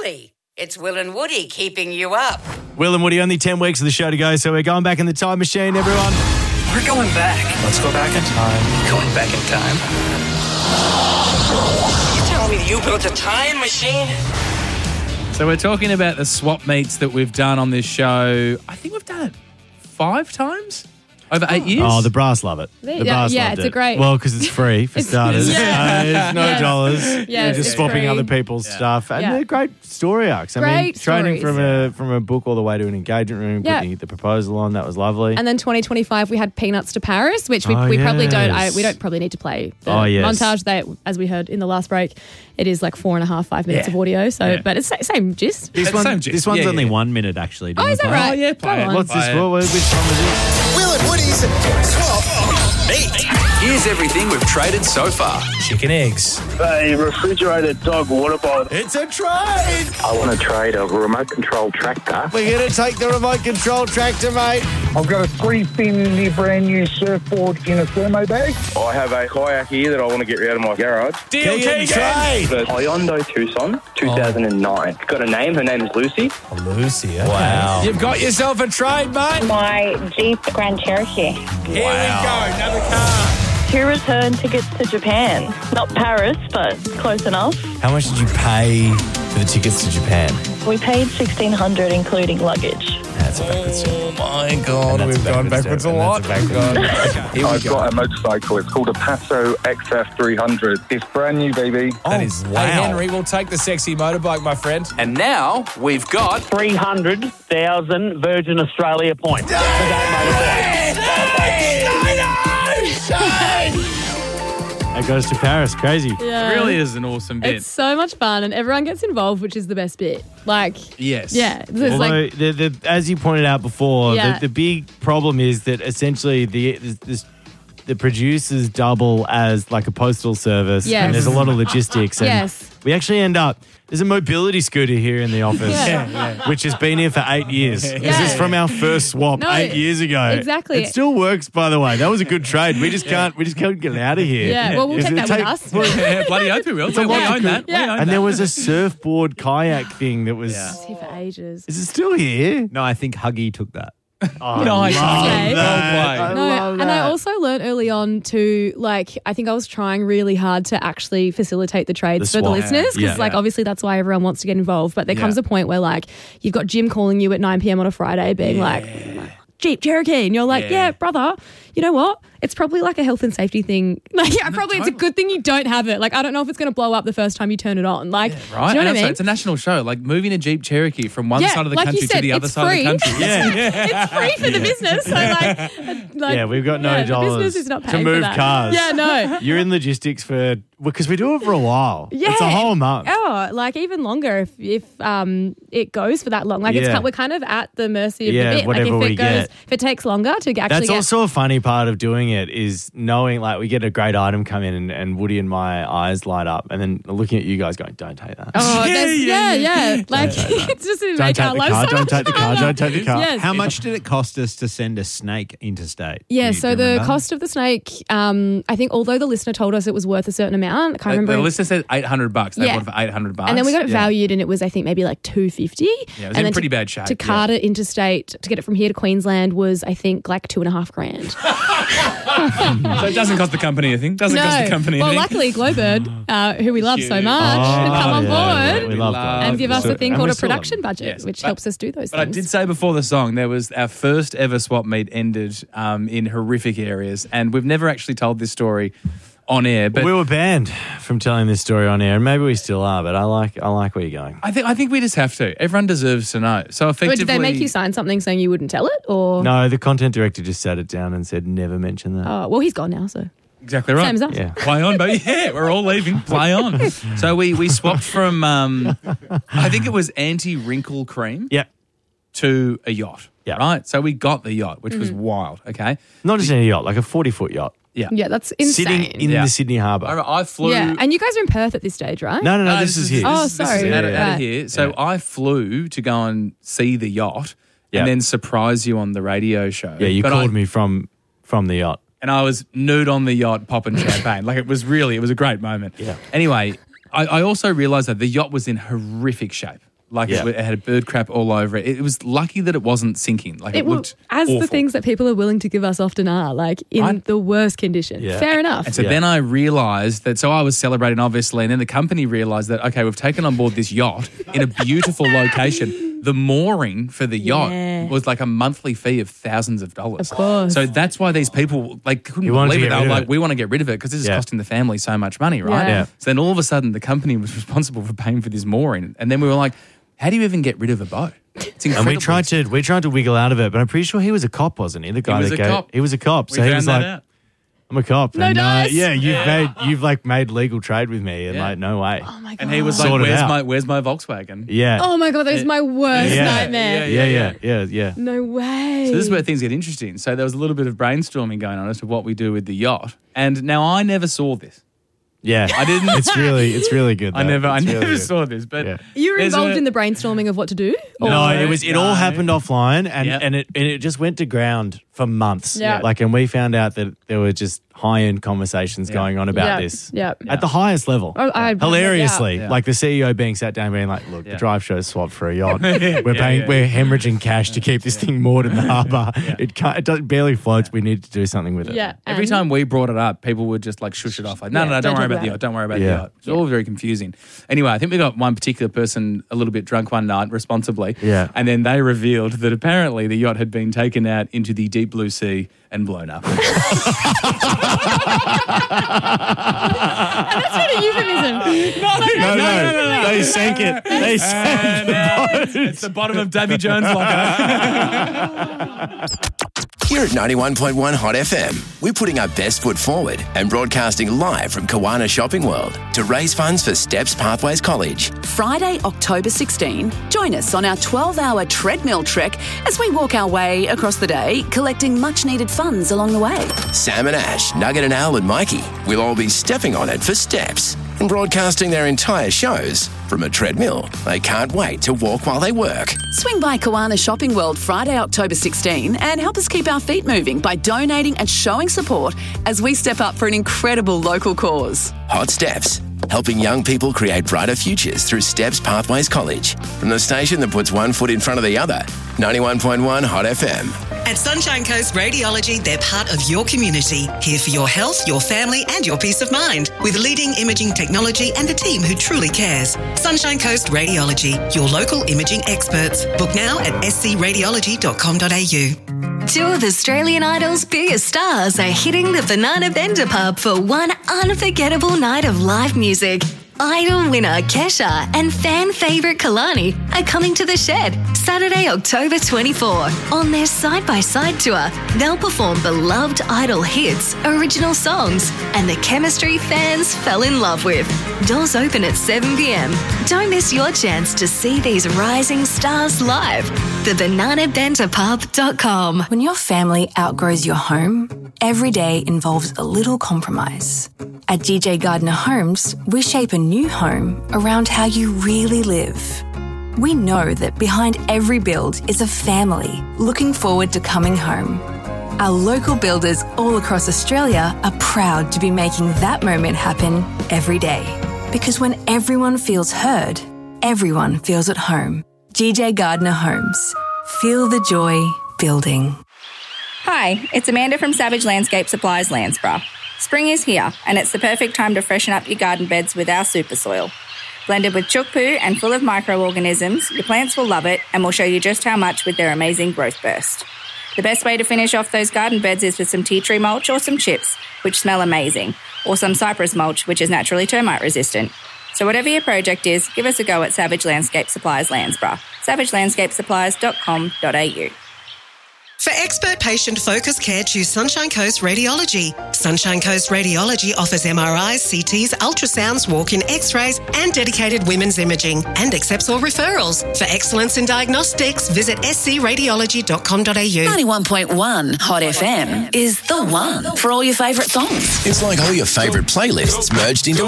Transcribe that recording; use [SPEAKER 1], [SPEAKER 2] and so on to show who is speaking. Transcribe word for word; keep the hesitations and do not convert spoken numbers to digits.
[SPEAKER 1] Woody. It's Will and Woody keeping you up.
[SPEAKER 2] Will and Woody, only ten weeks of the show to go, so we're going back in the time machine, everyone.
[SPEAKER 3] We're going back.
[SPEAKER 4] Let's go back in time.
[SPEAKER 3] Going back in time.
[SPEAKER 1] You telling me you built a time machine?
[SPEAKER 5] So we're talking about the swap meets that we've done on this show. I think we've done it five times over eight years.
[SPEAKER 2] Oh, the brass love it. The
[SPEAKER 6] Yeah,
[SPEAKER 2] brass
[SPEAKER 6] yeah,
[SPEAKER 2] loved
[SPEAKER 6] it's a
[SPEAKER 2] it.
[SPEAKER 6] great-
[SPEAKER 2] Well, because it's free for starters.
[SPEAKER 6] Yeah.
[SPEAKER 2] Uh, there's no
[SPEAKER 6] Yes.
[SPEAKER 2] dollars.
[SPEAKER 6] Yes,
[SPEAKER 2] You're just
[SPEAKER 6] it's
[SPEAKER 2] swapping
[SPEAKER 6] free.
[SPEAKER 2] other people's stuff. And
[SPEAKER 6] Yeah.
[SPEAKER 2] they're great story arcs. I mean,
[SPEAKER 6] Great
[SPEAKER 2] training
[SPEAKER 6] stories.
[SPEAKER 2] from a from a book all the way to an engagement room,
[SPEAKER 6] Yeah.
[SPEAKER 2] putting the proposal on, that was lovely.
[SPEAKER 6] And then twenty twenty-five, we had Peanuts to Paris, which we,
[SPEAKER 2] Oh,
[SPEAKER 6] we probably don't. I,
[SPEAKER 2] yes.
[SPEAKER 6] we don't probably need to play the
[SPEAKER 2] Oh, yes.
[SPEAKER 6] montage. That, as we heard in the last break, it is like four and a half, five minutes
[SPEAKER 5] Yeah.
[SPEAKER 6] of audio. So,
[SPEAKER 5] Yeah.
[SPEAKER 6] but it's the same gist.
[SPEAKER 2] this
[SPEAKER 5] It's
[SPEAKER 2] one,
[SPEAKER 5] same gist.
[SPEAKER 2] this one's
[SPEAKER 5] Yeah,
[SPEAKER 2] only
[SPEAKER 5] yeah.
[SPEAKER 2] one minute, actually. Do
[SPEAKER 6] Oh,
[SPEAKER 2] you
[SPEAKER 6] is that
[SPEAKER 2] wanna play?
[SPEAKER 6] right?
[SPEAKER 5] Oh, yeah, play
[SPEAKER 6] Go
[SPEAKER 5] it.
[SPEAKER 6] on.
[SPEAKER 2] What's this
[SPEAKER 5] Play
[SPEAKER 2] for? Which one was this?
[SPEAKER 7] Will and Woody's Swap Meet.
[SPEAKER 3] Here's everything we've traded so far.
[SPEAKER 4] Chicken eggs.
[SPEAKER 8] A refrigerated dog water bottle.
[SPEAKER 2] It's a trade.
[SPEAKER 8] I want to trade a remote control tractor.
[SPEAKER 2] We're going to take the remote control tractor, mate.
[SPEAKER 8] I've got a three-fin brand new surfboard in a thermo bag. I have a kayak here that I want to get rid of my garage.
[SPEAKER 5] Deal,
[SPEAKER 2] Keegan trade.
[SPEAKER 8] The Hyundai Tucson, two thousand nine. It's got a name. Her name is Lucy.
[SPEAKER 2] Lucy. Wow.
[SPEAKER 5] You've got yourself a trade, mate.
[SPEAKER 9] My Jeep Grand Cherokee.
[SPEAKER 5] Here we go, another car.
[SPEAKER 9] Two return tickets to Japan. Not Paris, but close enough.
[SPEAKER 2] How much did you pay for the tickets to Japan?
[SPEAKER 9] We paid sixteen hundred dollars including luggage.
[SPEAKER 2] That's a backwards step.
[SPEAKER 5] Oh my God,
[SPEAKER 2] And that's
[SPEAKER 5] we've
[SPEAKER 2] a
[SPEAKER 5] gone
[SPEAKER 2] backwards
[SPEAKER 5] backwards a
[SPEAKER 2] step,
[SPEAKER 5] lot.
[SPEAKER 2] and that's a backwards step.
[SPEAKER 5] Here we
[SPEAKER 8] I've
[SPEAKER 5] go.
[SPEAKER 8] got a motorcycle. It's called a Passo X F three hundred. It's brand new, baby.
[SPEAKER 5] That is,
[SPEAKER 2] wow.
[SPEAKER 5] Hey, Henry, we'll take the sexy motorbike, my friend.
[SPEAKER 3] And now we've got
[SPEAKER 8] three hundred thousand Virgin Australia points.
[SPEAKER 2] That goes to Paris. Crazy.
[SPEAKER 6] Yeah.
[SPEAKER 5] It really is an awesome bit.
[SPEAKER 6] It's so much fun, and everyone gets involved, which is the best bit. Like,
[SPEAKER 5] Yes.
[SPEAKER 6] yeah, it's
[SPEAKER 2] Although,
[SPEAKER 6] like
[SPEAKER 2] the, the, as you pointed out before,
[SPEAKER 6] Yeah.
[SPEAKER 2] the, the big problem is that essentially the this, the producers double as like a postal service,
[SPEAKER 6] Yes.
[SPEAKER 2] and there's a lot of logistics. And
[SPEAKER 6] Yes.
[SPEAKER 2] we actually end up. There's a mobility scooter here in the office,
[SPEAKER 6] Yeah.
[SPEAKER 2] which has been here for eight years. This is from our first swap
[SPEAKER 6] No,
[SPEAKER 2] eight years ago.
[SPEAKER 6] exactly.
[SPEAKER 2] It still works, by the way. That was a good trade. We just can't. We just can't get out of here.
[SPEAKER 6] yeah. Well, we'll
[SPEAKER 2] Is
[SPEAKER 6] take
[SPEAKER 2] it
[SPEAKER 6] that with
[SPEAKER 2] take-
[SPEAKER 6] us.
[SPEAKER 5] Yeah, bloody oath we will.
[SPEAKER 2] a
[SPEAKER 5] We
[SPEAKER 2] lot
[SPEAKER 5] own
[SPEAKER 2] of
[SPEAKER 5] that.
[SPEAKER 2] good-
[SPEAKER 5] We own
[SPEAKER 2] And
[SPEAKER 5] that.
[SPEAKER 2] there was a surfboard kayak thing that was.
[SPEAKER 6] It's here for ages.
[SPEAKER 2] Is it still here?
[SPEAKER 10] No, I think Huggy took that.
[SPEAKER 2] Oh,
[SPEAKER 5] Nice.
[SPEAKER 2] I love
[SPEAKER 6] Okay.
[SPEAKER 2] that.
[SPEAKER 5] Well played.
[SPEAKER 2] I
[SPEAKER 6] No,
[SPEAKER 2] love
[SPEAKER 6] and I
[SPEAKER 2] that.
[SPEAKER 6] also learned early on to like. I think I was trying really hard to actually facilitate the trades
[SPEAKER 2] The
[SPEAKER 6] for the
[SPEAKER 2] swap.
[SPEAKER 6] listeners because,
[SPEAKER 2] Yeah.
[SPEAKER 6] like,
[SPEAKER 5] Yeah.
[SPEAKER 6] obviously that's why everyone wants to get involved. But there
[SPEAKER 5] Yeah.
[SPEAKER 6] comes a point where, like, you've got Jim calling you at nine p.m. on a Friday, being like, Jeep Cherokee, and you're like,
[SPEAKER 5] Yeah.
[SPEAKER 6] yeah, brother. You know what? It's probably like a health and safety thing. Like, yeah, probably it's a good thing you don't have it. Like, I don't know if it's going to blow up the first time you turn it on. Like,
[SPEAKER 5] Right?
[SPEAKER 6] do you know what
[SPEAKER 5] And
[SPEAKER 6] I
[SPEAKER 5] also,
[SPEAKER 6] mean?
[SPEAKER 5] it's a national show. Like moving a Jeep Cherokee from one
[SPEAKER 6] Yeah,
[SPEAKER 5] side of the
[SPEAKER 6] like
[SPEAKER 5] country
[SPEAKER 6] you said,
[SPEAKER 5] to the other
[SPEAKER 6] it's
[SPEAKER 5] side
[SPEAKER 6] free.
[SPEAKER 5] of the country.
[SPEAKER 2] Yeah.
[SPEAKER 6] It's free for the business. So, like, like
[SPEAKER 2] Yeah, we've got no
[SPEAKER 6] yeah,
[SPEAKER 2] dollars
[SPEAKER 6] The business is not
[SPEAKER 2] to
[SPEAKER 6] paying
[SPEAKER 2] move
[SPEAKER 6] for that.
[SPEAKER 2] cars.
[SPEAKER 6] Yeah, no.
[SPEAKER 2] You're in logistics for because we do it for a while.
[SPEAKER 6] Yeah.
[SPEAKER 2] It's a whole month.
[SPEAKER 6] Oh, like even longer if if um it goes for that long. Like it's
[SPEAKER 2] Yeah.
[SPEAKER 6] kind- we're kind of at the mercy of
[SPEAKER 2] Yeah,
[SPEAKER 6] the bit.
[SPEAKER 2] whatever
[SPEAKER 6] like if
[SPEAKER 2] we
[SPEAKER 6] it goes,
[SPEAKER 2] get.
[SPEAKER 6] if it takes longer to actually
[SPEAKER 2] That's
[SPEAKER 6] get.
[SPEAKER 2] also a funny part of doing it is knowing like we get a great item come in and, and Woody and my eyes light up and then looking at you guys going, don't take that.
[SPEAKER 6] Oh,
[SPEAKER 5] Yeah,
[SPEAKER 6] there's-
[SPEAKER 5] yeah,
[SPEAKER 6] yeah, yeah. Like it's just to
[SPEAKER 2] Don't
[SPEAKER 6] make
[SPEAKER 2] take
[SPEAKER 6] our
[SPEAKER 2] the
[SPEAKER 6] lives
[SPEAKER 2] car,
[SPEAKER 6] so
[SPEAKER 2] don't
[SPEAKER 6] much
[SPEAKER 2] take the car,
[SPEAKER 6] harder.
[SPEAKER 2] don't take the car.
[SPEAKER 6] Yes.
[SPEAKER 10] How much did it cost us to send a snake interstate?
[SPEAKER 6] Yeah,
[SPEAKER 10] Do you-
[SPEAKER 6] so
[SPEAKER 10] do you
[SPEAKER 6] the
[SPEAKER 10] remember?
[SPEAKER 6] cost of the snake, um, I think although the listener told us it was worth a certain amount, I can't
[SPEAKER 5] The,
[SPEAKER 6] remember.
[SPEAKER 5] the listener said eight hundred bucks. They
[SPEAKER 6] Yeah.
[SPEAKER 5] bought it for eight hundred bucks.
[SPEAKER 6] And then we got it
[SPEAKER 5] Yeah.
[SPEAKER 6] valued, and it was I think maybe like two fifty.
[SPEAKER 5] Yeah, it was
[SPEAKER 6] and
[SPEAKER 5] in
[SPEAKER 6] then
[SPEAKER 5] pretty
[SPEAKER 6] to,
[SPEAKER 5] bad shape,
[SPEAKER 6] To
[SPEAKER 5] yeah.
[SPEAKER 6] cart it interstate to get it from here to Queensland was I think like two and a half grand.
[SPEAKER 5] So it doesn't cost the company anything. Doesn't cost the company
[SPEAKER 6] well,
[SPEAKER 5] anything.
[SPEAKER 6] luckily Glowbird, uh, who we love so
[SPEAKER 5] Huge.
[SPEAKER 6] much,
[SPEAKER 2] Oh,
[SPEAKER 6] have come on
[SPEAKER 2] yeah,
[SPEAKER 6] board
[SPEAKER 2] we love
[SPEAKER 5] love
[SPEAKER 2] that.
[SPEAKER 6] and give us
[SPEAKER 2] So-
[SPEAKER 6] a thing
[SPEAKER 2] and
[SPEAKER 6] called
[SPEAKER 2] we
[SPEAKER 6] a
[SPEAKER 2] still love
[SPEAKER 6] production budget,
[SPEAKER 5] Yes,
[SPEAKER 6] which
[SPEAKER 5] but-
[SPEAKER 6] helps us do those
[SPEAKER 5] But I
[SPEAKER 6] things.
[SPEAKER 5] did say before the song, there was our first ever swap meet ended um, in horrific areas, and we've never actually told this story on air. But
[SPEAKER 2] we were banned from telling this story on air, and maybe we still are. But I like, I like where you're going.
[SPEAKER 5] I think I think we just have to. Everyone deserves to know. So
[SPEAKER 6] But
[SPEAKER 5] effectively,
[SPEAKER 6] did they make you sign something saying you wouldn't tell it, or
[SPEAKER 2] No, the content director just sat it down and said, never mention that.
[SPEAKER 6] Oh, well, he's gone now, so
[SPEAKER 5] Exactly right.
[SPEAKER 6] same as us.
[SPEAKER 2] Yeah.
[SPEAKER 5] Play on, baby. Yeah, we're all leaving. Play on. So we we swapped from um, I think it was anti-wrinkle cream
[SPEAKER 2] Yeah.
[SPEAKER 5] to a yacht.
[SPEAKER 2] Yeah.
[SPEAKER 5] Right. So we got the yacht, which
[SPEAKER 6] Mm.
[SPEAKER 5] was wild. Okay.
[SPEAKER 2] Not just any yacht, like a forty-foot yacht.
[SPEAKER 5] Yeah.
[SPEAKER 6] Yeah, that's insane.
[SPEAKER 2] Sitting in
[SPEAKER 5] Yeah.
[SPEAKER 2] the Sydney Harbour.
[SPEAKER 5] I, I flew.
[SPEAKER 6] yeah, and you guys are in Perth at this stage, right?
[SPEAKER 2] No, no, no, this, is here.
[SPEAKER 6] Oh,
[SPEAKER 5] this
[SPEAKER 6] sorry.
[SPEAKER 5] This is out, of,
[SPEAKER 2] Yeah,
[SPEAKER 5] out
[SPEAKER 6] yeah.
[SPEAKER 5] of here. So
[SPEAKER 2] Yeah.
[SPEAKER 5] I flew to go and see the yacht
[SPEAKER 2] Yeah.
[SPEAKER 5] and then surprise you on the radio show.
[SPEAKER 2] Yeah, you
[SPEAKER 5] But
[SPEAKER 2] called
[SPEAKER 5] I,
[SPEAKER 2] me from from the yacht.
[SPEAKER 5] and I was nude on the yacht popping champagne. Like it was really, it was a great moment.
[SPEAKER 2] Yeah.
[SPEAKER 5] Anyway, I, I also realised that the yacht was in horrific shape. Like
[SPEAKER 2] Yeah.
[SPEAKER 5] it, it had bird crap all over it. It was lucky that it wasn't sinking. Like it,
[SPEAKER 6] It will,
[SPEAKER 5] looked
[SPEAKER 6] as
[SPEAKER 5] awful.
[SPEAKER 6] the things that people are willing to give us often are, like in
[SPEAKER 5] Right.
[SPEAKER 6] the worst condition.
[SPEAKER 2] Yeah.
[SPEAKER 6] Fair enough.
[SPEAKER 5] And so
[SPEAKER 2] Yeah.
[SPEAKER 5] then I realised that, so I was celebrating obviously, and then the company realised that, okay, we've taken on board this yacht in a beautiful location. The mooring for the yacht
[SPEAKER 6] Yeah.
[SPEAKER 5] was like a monthly fee of thousands of dollars.
[SPEAKER 6] Of course.
[SPEAKER 5] So that's why these people, like, couldn't
[SPEAKER 2] You wanted
[SPEAKER 5] believe
[SPEAKER 2] to
[SPEAKER 5] it.
[SPEAKER 2] get
[SPEAKER 5] They were
[SPEAKER 2] rid of
[SPEAKER 5] like,
[SPEAKER 2] it.
[SPEAKER 5] we want to get rid of it because this is
[SPEAKER 2] Yeah.
[SPEAKER 5] costing the family so much money, right?
[SPEAKER 6] Yeah.
[SPEAKER 2] Yeah.
[SPEAKER 5] So then all of a sudden the company was responsible for paying for this mooring. And then we were like, how do you even get rid of a boat? It's
[SPEAKER 2] And
[SPEAKER 5] incredible.
[SPEAKER 2] we tried to we tried to wiggle out of it, but I'm pretty sure he was a cop, wasn't he? The guy
[SPEAKER 5] was
[SPEAKER 2] that
[SPEAKER 5] a
[SPEAKER 2] gave,
[SPEAKER 5] cop.
[SPEAKER 2] he was a cop.
[SPEAKER 5] We
[SPEAKER 2] so he
[SPEAKER 5] found
[SPEAKER 2] was
[SPEAKER 5] that
[SPEAKER 2] like,
[SPEAKER 5] out.
[SPEAKER 2] I'm a cop.
[SPEAKER 6] No
[SPEAKER 2] and,
[SPEAKER 6] dice.
[SPEAKER 2] Uh, yeah, you've
[SPEAKER 5] Yeah.
[SPEAKER 2] made you've like made legal trade with me, and
[SPEAKER 5] Yeah.
[SPEAKER 2] like no way.
[SPEAKER 6] oh my God.
[SPEAKER 5] And he was like,
[SPEAKER 2] Sort it
[SPEAKER 5] where's
[SPEAKER 2] out.
[SPEAKER 5] my, where's my Volkswagen?
[SPEAKER 2] Yeah.
[SPEAKER 6] Oh my God, that is my worst
[SPEAKER 2] Yeah.
[SPEAKER 6] nightmare.
[SPEAKER 2] yeah, yeah, yeah, yeah.
[SPEAKER 6] No way.
[SPEAKER 5] So this is where things get interesting. So there was a little bit of brainstorming going on as to what we do with the yacht. And now I never saw this.
[SPEAKER 2] Yeah,
[SPEAKER 5] I didn't-
[SPEAKER 2] It's really, it's really good.
[SPEAKER 5] I
[SPEAKER 2] though.
[SPEAKER 5] never, I
[SPEAKER 2] It's
[SPEAKER 5] never
[SPEAKER 2] really good.
[SPEAKER 5] saw this. But
[SPEAKER 2] Yeah.
[SPEAKER 6] You were
[SPEAKER 5] there's
[SPEAKER 6] involved
[SPEAKER 5] a-
[SPEAKER 6] in the brainstorming of what to do?
[SPEAKER 2] No,
[SPEAKER 5] No,
[SPEAKER 2] it was. It all
[SPEAKER 5] no.
[SPEAKER 2] happened offline, and
[SPEAKER 5] Yep.
[SPEAKER 2] and it and it just went to ground for months.
[SPEAKER 6] Yeah.
[SPEAKER 2] Like, and we found out that there were just high end conversations
[SPEAKER 5] Yeah.
[SPEAKER 2] going on about
[SPEAKER 6] Yeah.
[SPEAKER 2] this.
[SPEAKER 6] Yeah.
[SPEAKER 2] At the highest level.
[SPEAKER 6] Oh, I-
[SPEAKER 2] Hilariously,
[SPEAKER 5] Yeah.
[SPEAKER 2] like the C E O being sat down, being like, "Look,
[SPEAKER 5] Yeah.
[SPEAKER 2] the drive show's swapped for a yacht. We're
[SPEAKER 5] Yeah,
[SPEAKER 2] paying,
[SPEAKER 5] yeah.
[SPEAKER 2] we're hemorrhaging cash to keep this thing moored in the harbour. It can't, it does, barely floats. We need to do something with it."
[SPEAKER 6] Yeah.
[SPEAKER 5] every
[SPEAKER 6] and-
[SPEAKER 5] time we brought it up, people would just like shush it off. Like, no,
[SPEAKER 6] Yeah,
[SPEAKER 5] no, no, don't,
[SPEAKER 6] don't
[SPEAKER 5] worry
[SPEAKER 6] talk
[SPEAKER 5] about
[SPEAKER 6] about
[SPEAKER 5] the
[SPEAKER 6] it.
[SPEAKER 5] yacht. Don't worry about
[SPEAKER 2] Yeah.
[SPEAKER 5] the yacht. It's all very confusing. Anyway, I think we got one particular person a little bit drunk one night, responsibly.
[SPEAKER 2] Yeah.
[SPEAKER 5] And then they revealed that apparently the yacht had been taken out into the deep blue sea and blown up.
[SPEAKER 6] That's not a euphemism.
[SPEAKER 2] No, no, no, they sank it. They sank the boat.
[SPEAKER 5] It's the bottom of Davy Jones' locker.
[SPEAKER 7] Here at ninety-one point one Hot F M, we're putting our best foot forward and broadcasting live from Kiwana Shopping World to raise funds for Steps Pathways College.
[SPEAKER 11] Friday, October sixteenth, join us on our twelve-hour treadmill trek as we walk our way across the day, collecting much-needed funds along the way.
[SPEAKER 7] Sam and Ash, Nugget and Al and Mikey will all be stepping on it for Steps and broadcasting their entire shows from a treadmill. They can't wait to walk while they work.
[SPEAKER 11] Swing by Kiwana Shopping World Friday, October sixteenth and help us keep our feet moving by donating and showing support as we step up for an incredible local cause.
[SPEAKER 7] Hot Steps, helping young people create brighter futures through Steps Pathways College. From the station that puts one foot in front of the other, ninety-one point one Hot F M.
[SPEAKER 12] At Sunshine Coast Radiology, they're part of your community, here for your health, your family and your peace of mind, with leading imaging technology and a team who truly cares. Sunshine Coast Radiology, your local imaging experts. Book now at s c radiology dot com dot a u.
[SPEAKER 13] Two of Australian Idol's biggest stars are hitting the Banana Bender pub for one unforgettable night of live music. Idol winner Kesha and fan favourite Kalani are coming to the Shed Saturday, October twenty-fourth. On their side-by-side tour, they'll perform beloved Idol hits, original songs, and the chemistry fans fell in love with. Doors open at seven p.m. Don't miss your chance to see these rising stars live. the banana bender pub dot com.
[SPEAKER 14] When your family outgrows your home, every day involves a little compromise. At D J Gardner Homes, we shape a new home around how you really live. We know that behind every build is a family looking forward to coming home. Our local builders all across Australia are proud to be making that moment happen every day. Because when everyone feels heard, everyone feels at home. D J Gardner Homes. Feel the joy building.
[SPEAKER 15] Hi, it's Amanda from Savage Landscape Supplies Landsborough. Spring is here, and it's the perfect time to freshen up your garden beds with our super soil. Blended with chook poo and full of microorganisms, your plants will love it and will show you just how much with their amazing growth burst. The best way to finish off those garden beds is with some tea tree mulch or some chips, which smell amazing, or some cypress mulch, which is naturally termite resistant. So whatever your project is, give us a go at Savage Landscape Supplies Landsborough. savage landscape supplies dot com dot a u.
[SPEAKER 12] For expert patient-focused care, choose Sunshine Coast Radiology. Sunshine Coast Radiology offers M R Is, C Ts, ultrasounds, walk-in x-rays and dedicated women's imaging, and accepts all referrals. For excellence in diagnostics, visit s c radiology dot com dot a u.
[SPEAKER 11] ninety-one point one Hot F M is the one for all your favourite songs.
[SPEAKER 7] It's like all your favourite playlists merged into